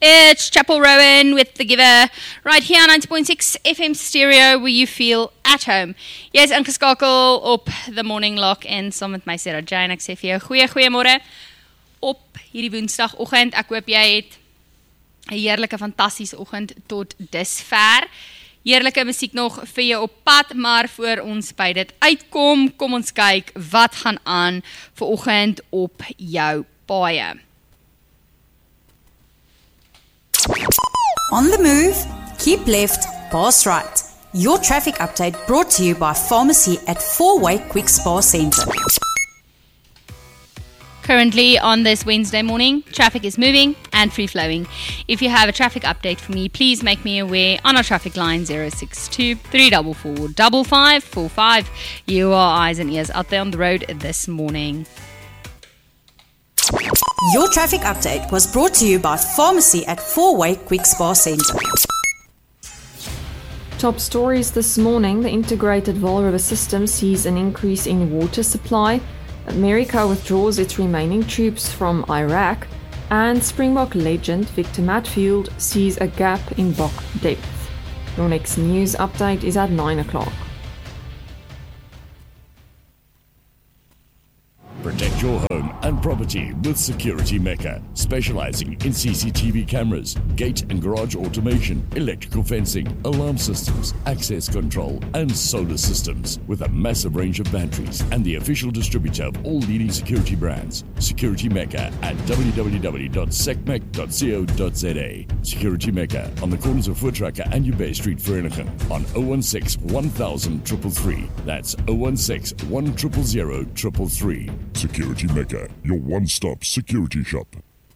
It's Chapel Rowan with The Giver, right here on 90.6 FM stereo, where you feel at home. Jy is ingeskakel op The Morning Lock en saam met my Sarah Jane. Ek sê vir jou goeiemôre op hierdie woensdagoggend. Ek hoop jy het 'n heerlike, fantastiese oggend tot dusver. Heerlike musiek nog vir jou op pad, maar voor ons by dit uitkom, kom ons kyk wat gaan aan vir oggend op jou paaie. On the move, keep left, pass right. Your traffic update brought to you by Pharmacy at Four-Way Quick Spa Centre. Currently on this Wednesday morning, traffic is moving and free-flowing. If you have a traffic update for me, please make me aware on our traffic line 062 344 5545. You are eyes and ears out there on the road this morning. Your traffic update was brought to you by Pharmacy at Four-Way Quick Spa Centre. Top stories this morning. The integrated Vaal River system sees an increase in water supply. America withdraws its remaining troops from Iraq. And Springbok legend Victor Matfield sees a gap in Bok depth. Your next news update is at 9 o'clock. Protect your home and property with Security Mecca, specializing in CCTV cameras, gate and garage automation, electrical fencing, alarm systems, access control, and solar systems. With a massive range of batteries and the official distributor of all leading security brands, Security Mecca at www.secmec.co.za. Security Mecca on the corners of Voortrekker and Ubay Street, Vereniging, on 016 1000 333. That's 016 1000 333. Security Mecca, your one-stop security shop.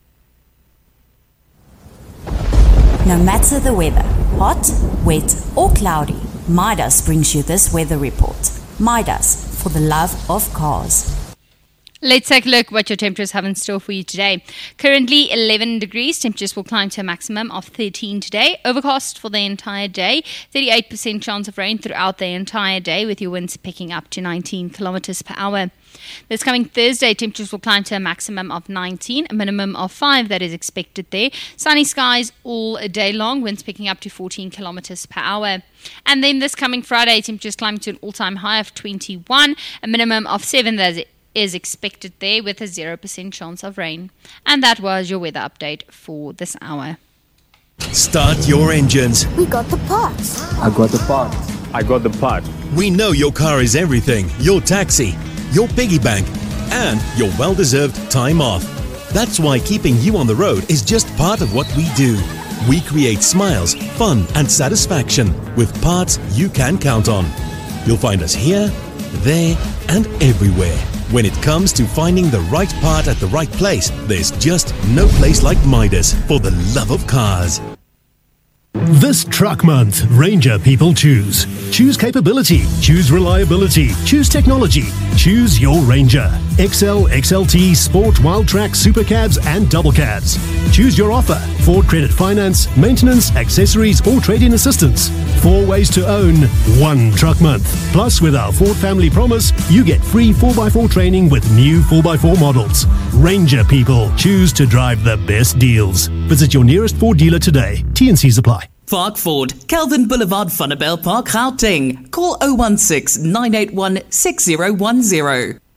No matter the weather, hot, wet or cloudy, Midas brings you this weather report. Midas, for the love of cars. Let's take a look what your temperatures have in store for you today. Currently 11 degrees. Temperatures will climb to a maximum of 13 today. Overcast for the entire day. 38% chance of rain throughout the entire day, with your winds picking up to 19 kilometers per hour. This coming Thursday, temperatures will climb to a maximum of 19, a minimum of 5 that is expected there. Sunny skies all day long, winds picking up to 14 kilometers per hour. And then this coming Friday, temperatures climb to an all-time high of 21, a minimum of 7 that is expected there, with a 0% chance of rain. And that was your weather update for this hour. Start your engines. We got the parts. I got the part. I got the part. We know your car is everything. Your taxi, your piggy bank, and your well-deserved time off. That's why keeping you on the road is just part of what we do. We create smiles, fun, and satisfaction with parts you can count on. You'll find us here, there, and everywhere. When it comes to finding the right part at the right place, there's just no place like Midas, for the love of cars. This truck month, Ranger people choose. Choose capability, choose reliability, choose technology, choose your Ranger. XL, XLT, Sport, Wildtrak, Supercabs and Double Cabs. Choose your offer. Ford Credit Finance, maintenance, accessories or trade-in assistance. 4 ways to own, 1 truck month. Plus, with our Ford Family Promise, you get free 4x4 training with new 4x4 models. Ranger people choose to drive the best deals. Visit your nearest Ford dealer today. T&Cs apply. Fark Ford, Kelvin Boulevard, Vanderbijl Park, Gauteng. Call 016 981 6010.